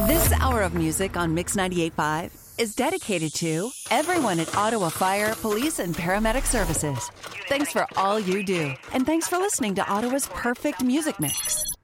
This hour of music on Mix 98.5 is dedicated to everyone at Ottawa Fire, Police, and Paramedic Services. Thanks for all you do, and thanks for listening to Ottawa's perfect music mix.